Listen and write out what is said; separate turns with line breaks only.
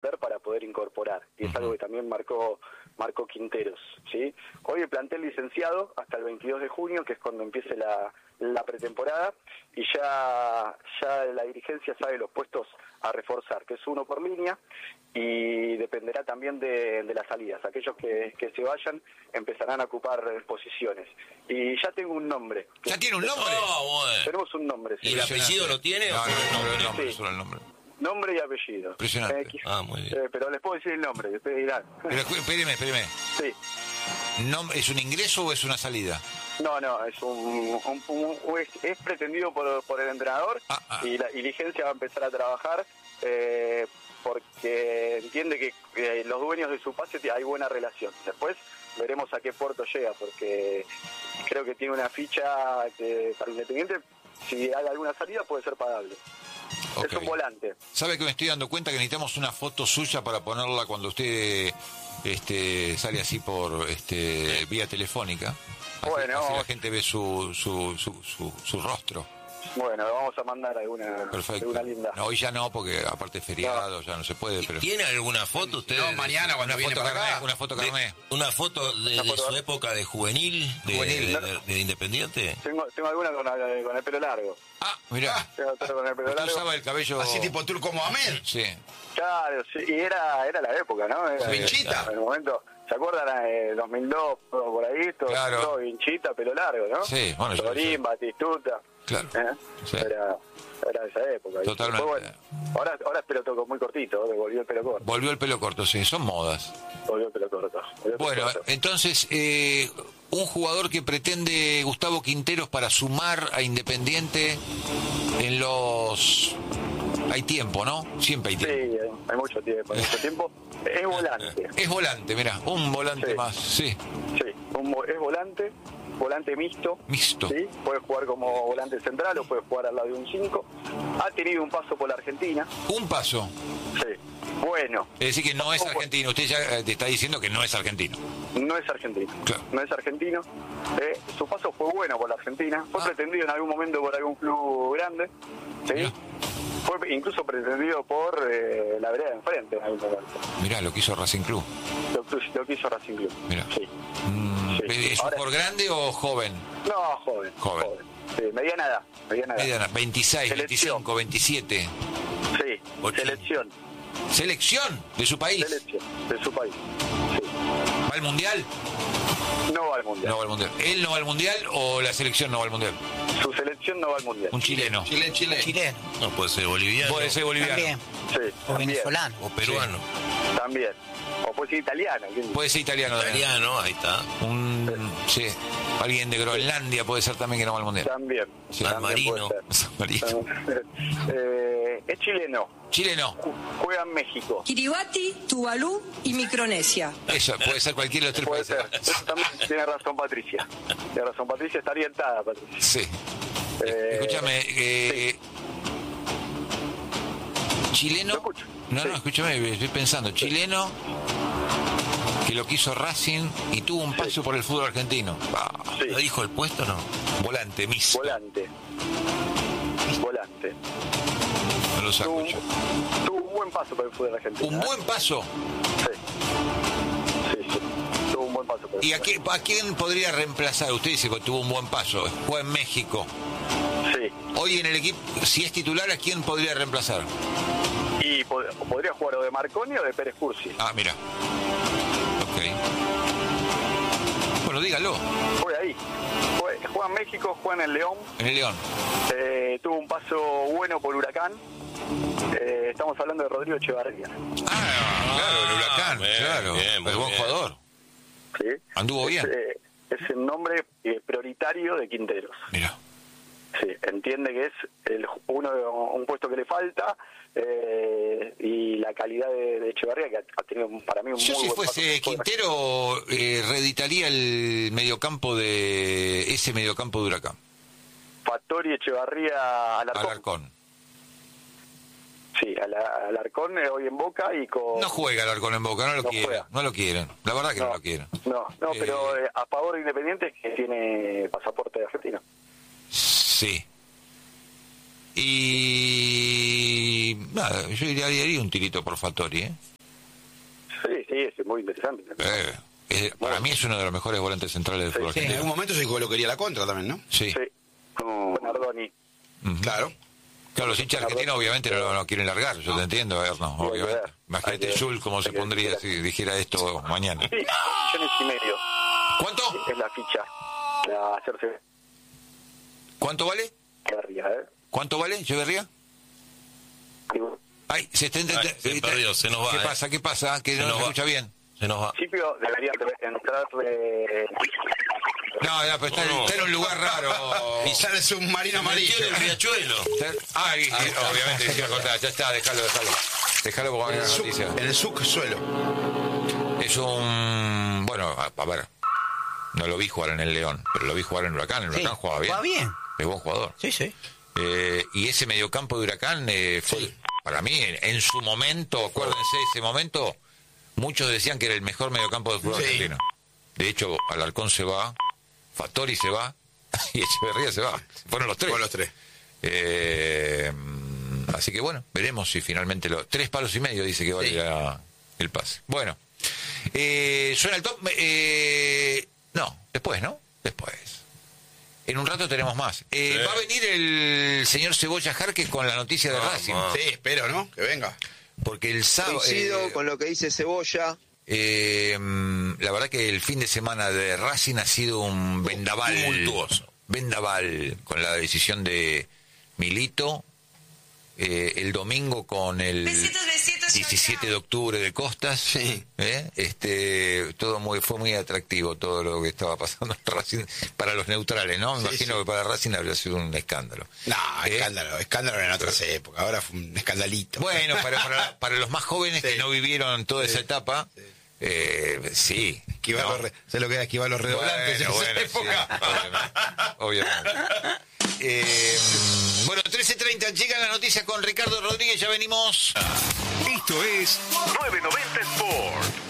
meter para poder incorporar, y es algo que también marcó Quinteros, ¿sí? Hoy el plantel licenciado hasta el 22 de junio, que es cuando empiece la pretemporada, y ya la dirigencia sabe los puestos a reforzar, que es uno por línea, y dependerá también de las salidas. Aquellos que se vayan empezarán a ocupar posiciones. Y ya tengo un nombre.
¿Ya tiene un nombre?
Bueno.
Tenemos un nombre, sí.
¿Y el apellido lo tiene?
No,
Sí.
solo el nombre.
Nombre y apellido.
Impresionante.
Muy bien.
Pero les puedo decir el nombre, que ustedes dirán.
Pero espéreme.
Sí.
¿Es un ingreso o es una salida?
No, es es pretendido por el entrenador y la dirigencia va a empezar a trabajar porque entiende que los dueños de su pase hay buena relación. Después veremos a qué puerto llega, porque creo que tiene una ficha que para Independiente, si hay alguna salida, puede ser pagable.
Okay.
Es un volante.
¿Sabe que me estoy dando cuenta que necesitamos una foto suya para ponerla cuando usted sale así por vía telefónica?
Bueno,
así la gente ve su rostro.
Bueno, vamos a mandar alguna linda.
No, hoy ya no, porque aparte es feriado, ya no se puede. Pero
¿Tiene alguna foto usted?
No, mañana cuando viene para acá. Una foto carné.
¿Una foto de su época de juvenil, de Independiente?
Tengo alguna con el pelo largo.
Mirá.
Tengo otra con el pelo largo.
Usaba el cabello...
Así tipo Turco Mohamed.
Sí.
Claro, sí, y era la época, ¿no?
Vinchita.
En el momento, ¿se acuerdan? 2002, por ahí, todo Vinchita, pelo largo, ¿no?
Sí, bueno,
Torín, Batistuta.
Claro. Sí.
Era esa época.
Totalmente.
Después, bueno, ahora es pelo muy cortito, volvió el pelo corto.
Volvió el pelo corto, sí, son modas.
Volvió el pelo corto.
Bueno, entonces, un jugador que pretende Gustavo Quinteros para sumar a Independiente en los... Hay tiempo, ¿no? Siempre hay tiempo.
Sí, hay mucho tiempo, Es volante.
Es volante, mirá, un volante más, sí.
Sí, es volante mixto.
Mixto.
¿Sí? Puede jugar como volante central o puede jugar al lado de un 5. Ha tenido un paso por la Argentina.
Un paso.
Sí, bueno.
Es decir, que no es argentino. Usted ya te está diciendo que no es argentino.
No es argentino.
Claro.
No es argentino. Su paso fue bueno por la Argentina. Fue pretendido en algún momento por algún club grande. ¿Sí?
Mirá.
Fue incluso pretendido por la vereda de enfrente en algún momento.
Mirá, lo que hizo Racing Club.
Lo que hizo Racing Club.
Mirá.
Sí.
¿Es un por grande o joven?
No, joven. Sí, mediana edad.
26,
Selección.
25, 27.
Sí,
80. ¿Selección de su país?
Selección de su país. Sí.
¿Va al Mundial?
No va al Mundial.
No va al Mundial. ¿Él no va al Mundial o la selección no va al Mundial?
Su selección no va al Mundial.
Un chileno.
Chileno.
No, puede ser boliviano.
Puede ser boliviano.
También.
Sí,
O
también.
venezolano.
O peruano.
También. O puede ser italiano.
Puede ser italiano también.
Italiano, ahí está.
Sí. Alguien de Groenlandia puede ser también que no va al Mundial.
También.
Sí.
San
También
Marino.
puede ser. Es chileno.
Chileno.
Juega en México.
Kiribati, Tuvalu y Micronesia.
Eso, puede ser cualquiera de los tres
Puede
países.
ser. Eso también tiene razón Patricia. Está orientada, Patricia.
Sí. Escúchame, chileno.
¿Lo escucho?
No,
Sí.
escúchame, estoy pensando. Chileno que lo quiso Racing y tuvo un paso por el fútbol argentino.
Sí.
¿Lo dijo el puesto o no?
Volante, mixto.
Volante.
No lo saco yo.
Tuvo un buen paso por el fútbol argentino.
Un buen paso.
Sí. Tuvo un buen paso por el
¿Y
fútbol.
a quién podría reemplazar? Usted dice que tuvo un buen paso. Juega en México.
Sí.
Hoy en el equipo, si es titular, ¿a quién podría reemplazar?
Y podría jugar o de Marconi o de Pérez Cursi.
Mira. Ok. Bueno, dígalo.
Juega ahí. Juega en México, juega en el León.
En el León.
Tuvo un paso bueno por Huracán. Estamos hablando de Rodrigo Echevarría.
Claro, el Huracán,
bien,
claro.
bien, muy
el buen
bien.
¿Sí?
Anduvo bien.
Es el nombre prioritario de Quinteros.
Mira.
Sí, entiende que es un puesto que le falta y la calidad de Echevarría, que ha tenido para mí un
Yo
muy
si
buen
fuese
paso.
Quintero, reeditaría el mediocampo de Huracán.
Fattori, Echevarría,
Alarcón.
Sí, Alarcón hoy en Boca y con...
No juega Alarcón en Boca, no lo quieren.
juega.
No lo quieren. La verdad que no lo quieren.
No, pero a favor de Independiente es que tiene pasaporte de argentino.
Sí. Y nada, yo le haría un tirito por Fattori,
es muy interesante.
Para mí es uno de los mejores volantes centrales del fútbol
En
argentino.
algún momento se dijo que lo quería la contra también, ¿no?
Sí.
Sí, con Ardoni.
Claro.
Claro, los hinchas argentinos obviamente no quieren largar, yo te entiendo, no, obviamente. Imagínate Jules cómo se pondría si dijera esto mañana.
Sí, 2,5 millones.
¿Cuánto?
Es la ficha para hacerse
¿Cuánto vale?
Echeverría,
¿Cuánto vale, Echeverría? Ay, se
perdió, se nos va.
¿Qué pasa? Que no se escucha bien.
Se nos va.
En principio debería entrar
No, pero está en un lugar raro.
Y sale submarino amarillo.
Metió en el riachuelo.
Obviamente decía cortar, ya está, déjalo. Déjalo porque va a venir la noticia.
En el subsuelo.
Es un... Bueno, a ver, no lo vi jugar en el León, pero lo vi jugar en Huracán. El Huracán jugaba bien.
Jugaba bien.
Es buen jugador.
Sí.
Y ese mediocampo de Huracán fue, para mí, en su momento, acuérdense de ese momento, muchos decían que era el mejor mediocampo del fútbol argentino. De hecho, Alarcón se va, Fattori se va y Echeverría se va. Fueron los tres. Así que bueno, veremos si finalmente 3,5 palos dice que vale el pase. Bueno, ¿suena el top? No, después. En un rato tenemos más. Va a venir el señor Cebolla Jarque con la noticia de Racing.
Sí, espero, ¿no? Que venga.
Porque el sábado...
Coincido con lo que dice Cebolla.
La verdad que el fin de semana de Racing ha sido un vendaval.
Tumultuoso.
Vendaval con la decisión de Milito. El domingo con el 17 de octubre de Costas.
Sí.
Fue muy atractivo todo lo que estaba pasando en Racing para los neutrales, ¿no? Me imagino que para Racing habría sido un escándalo.
No, escándalo en otras épocas. Ahora fue un escandalito.
Bueno, para los más jóvenes que no vivieron toda esa etapa, sí.
Se lo queda esquivar los redoblantes en esa época.
Sí, obviamente. Bueno, 13:30 llega la noticia con Ricardo Rodríguez, ya venimos.
Esto es 990 Sport.